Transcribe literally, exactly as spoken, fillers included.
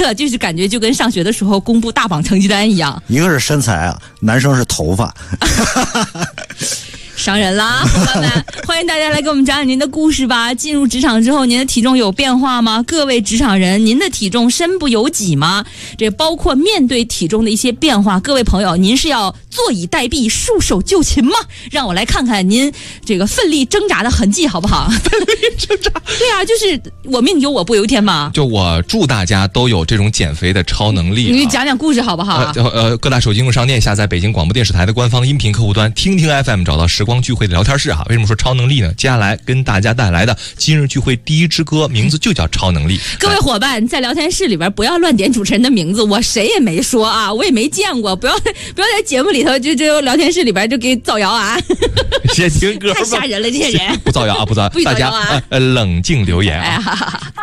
的，就是感觉就跟上学的时候公布大榜成绩单一样。 一个是身材啊，男生是头发。 伤人啦，伙伴们，欢迎大家来给我们讲讲您的故事吧。进入职场之后，您的体重有变化吗？各位职场人，您的体重身不由己吗？这包括面对体重的一些变化，各位朋友，您是要坐以待毙、束手就擒吗？让我来看看您这个奋力挣扎的痕迹，好不好？奋力挣扎，对啊，就是我命由我不由天嘛。 就我祝大家都有这种减肥的超能力、啊。 你讲讲故事好不好？ 呃呃，各大手机应用商店下载北京广播电视台的官方音频客户端，听听 F M， 找到时光聚会的聊天室哈。为什么说超能力呢？接下来跟大家带来的今日聚会第一支歌，名字就叫超能力。 各位伙伴，在聊天室里边不要乱点主持人的名字，我谁也没说啊，我也没见过，不要不要在节目里头就就聊天室里边就给造谣啊！ 先听歌吧， 太吓人了，这些人不造谣啊，不造谣， 不造谣啊， 大家呃冷静留言啊。 哎